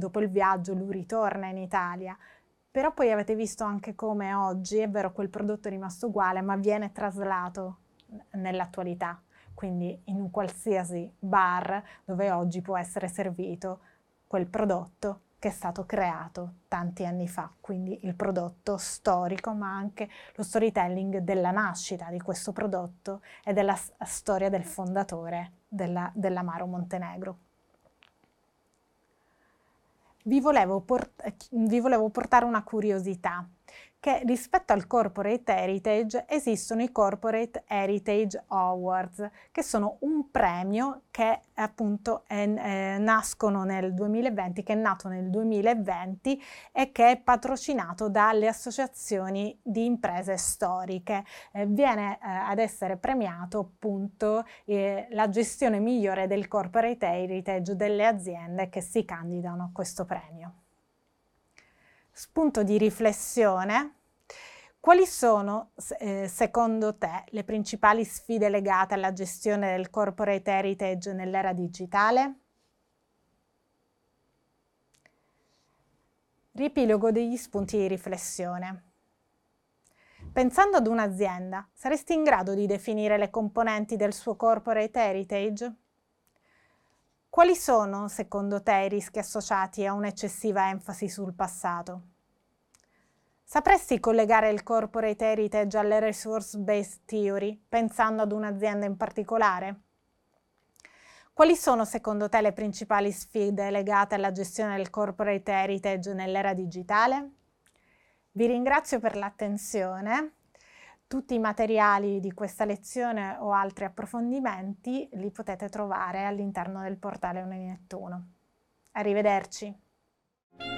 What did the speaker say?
dopo il viaggio lui ritorna in Italia, però poi avete visto anche come oggi, è vero, quel prodotto è rimasto uguale, ma viene traslato nell'attualità, quindi in un qualsiasi bar dove oggi può essere servito quel prodotto che è stato creato tanti anni fa, quindi il prodotto storico, ma anche lo storytelling della nascita di questo prodotto e della storia del fondatore dell'Amaro Montenegro. Vi volevo portare una curiosità, che rispetto al Corporate Heritage esistono i Corporate Heritage Awards, che sono un premio che appunto nascono nel 2020, che è nato nel 2020 e che è patrocinato dalle associazioni di imprese storiche. Viene ad essere premiato appunto la gestione migliore del Corporate Heritage delle aziende che si candidano a questo premio. Spunto di riflessione: quali sono secondo te le principali sfide legate alla gestione del corporate heritage nell'era digitale? Riepilogo degli spunti di riflessione. Pensando ad un'azienda, saresti in grado di definire le componenti del suo corporate heritage? Quali sono, secondo te, i rischi associati a un'eccessiva enfasi sul passato? Sapresti collegare il corporate heritage alle resource-based theory, pensando ad un'azienda in particolare? Quali sono, secondo te, le principali sfide legate alla gestione del corporate heritage nell'era digitale? Vi ringrazio per l'attenzione. Tutti i materiali di questa lezione o altri approfondimenti li potete trovare all'interno del portale Uninettuno. Arrivederci.